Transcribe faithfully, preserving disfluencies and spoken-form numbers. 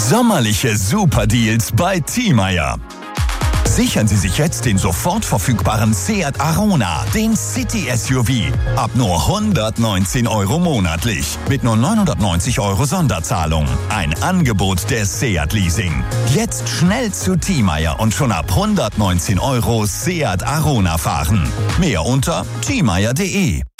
Sommerliche Superdeals bei Thiemeyer. Sichern Sie sich jetzt den sofort verfügbaren Seat Arona, den City-S U V. Ab nur hundertneunzehn Euro monatlich. Mit nur neunhundertneunzig Euro Sonderzahlung. Ein Angebot der Seat Leasing. Jetzt schnell zu Thiemeyer und schon ab hundertneunzehn Euro Seat Arona fahren. Mehr unter thiemeyer punkt de.